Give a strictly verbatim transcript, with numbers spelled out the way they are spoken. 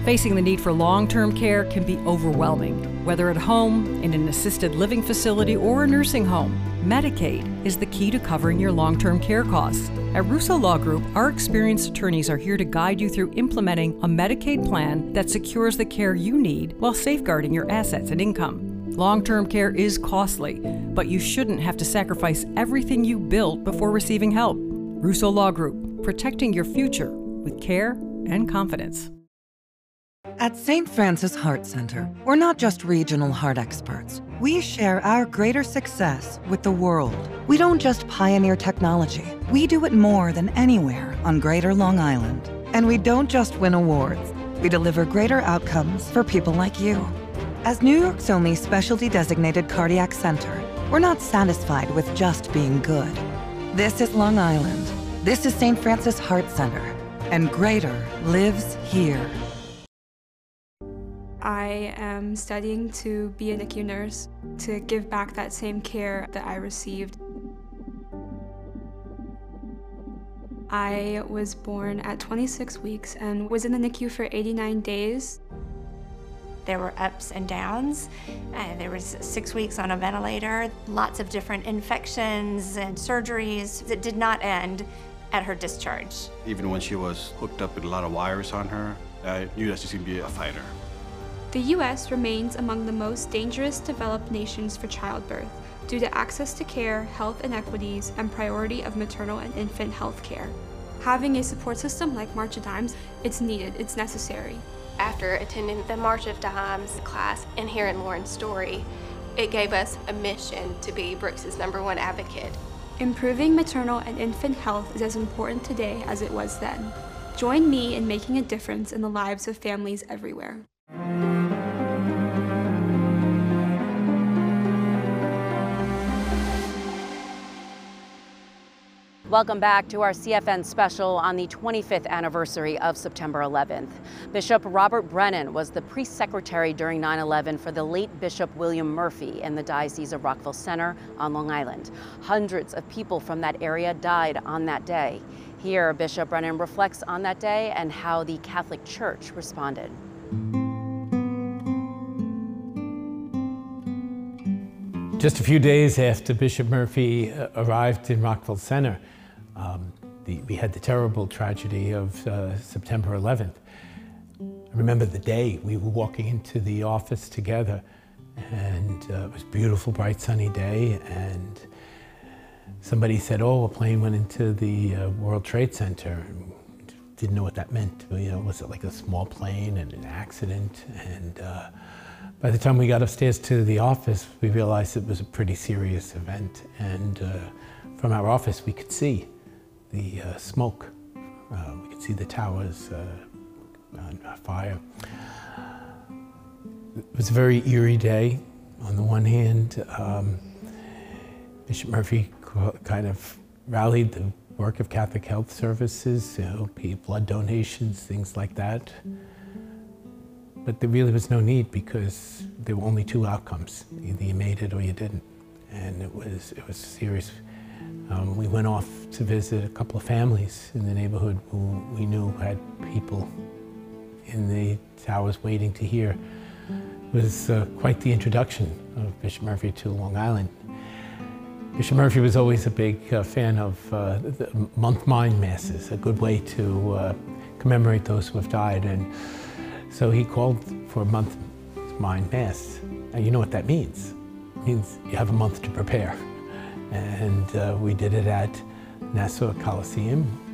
Facing the need for long-term care can be overwhelming, whether at home, in an assisted living facility, or a nursing home. Medicaid is the key to covering your long-term care costs. At Russo Law Group, our experienced attorneys are here to guide you through implementing a Medicaid plan that secures the care you need while safeguarding your assets and income. Long-term care is costly, but you shouldn't have to sacrifice everything you built before receiving help. Russo Law Group, protecting your future with care and confidence. At Saint Francis Heart Center, we're not just regional heart experts. We share our greater success with the world. We don't just pioneer technology. We do it more than anywhere on Greater Long Island. And we don't just win awards. We deliver greater outcomes for people like you. As New York's only specialty designated cardiac center, we're not satisfied with just being good. This is Long Island. This is Saint Francis Heart Center. And greater lives here. I am studying to be a N I C U nurse, to give back that same care that I received. I was born at twenty-six weeks and was in the N I C U for eighty-nine days. There were ups and downs. Uh, there was six weeks on a ventilator, lots of different infections and surgeries that did not end at her discharge. Even when she was hooked up with a lot of wires on her, I knew that she was going to be a fighter. The U S remains among the most dangerous developed nations for childbirth due to access to care, health inequities, and priority of maternal and infant health care. Having a support system like March of Dimes, it's needed, it's necessary. After attending the March of Dimes class and hearing Lauren's story, it gave us a mission to be Brooks's number one advocate. Improving maternal and infant health is as important today as it was then. Join me in making a difference in the lives of families everywhere. Welcome back to our C F N special on the twenty-fifth anniversary of September eleventh. Bishop Robert Brennan was the priest secretary during nine eleven for the late Bishop William Murphy in the Diocese of Rockville Centre on Long Island. Hundreds of people from that area died on that day. Here, Bishop Brennan reflects on that day and how the Catholic Church responded. Just a few days after Bishop Murphy arrived in Rockville Centre, um, the, we had the terrible tragedy of uh, September eleventh. I remember the day we were walking into the office together, and uh, it was a beautiful, bright, sunny day, and somebody said, oh, a plane went into the uh, World Trade Center. Didn't know what that meant. You know, was it like a small plane and an accident? And uh, by the time we got upstairs to the office, we realized it was a pretty serious event. And uh, from our office, we could see the uh, smoke. Uh, we could see the towers uh, on fire. It was a very eerie day. On the one hand, um, Bishop Murphy kind of rallied the work of Catholic Health Services, you know, blood donations, things like that. But there really was no need because there were only two outcomes. Either you made it or you didn't. And it was, it was serious. Um, we went off to visit a couple of families in the neighborhood who we knew had people in the towers waiting to hear. It was uh, quite the introduction of Bishop Murphy to Long Island. Bishop Murphy was always a big uh, fan of uh, the month mind masses, a good way to uh, commemorate those who have died. And so he called for a month mind mass. And you know what that means. It means you have a month to prepare. And uh, we did it at Nassau Coliseum.